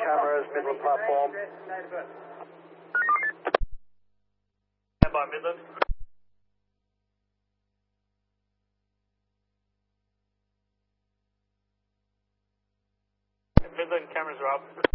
cameras, Midland platform. Stand by Midland. Midland cameras are up.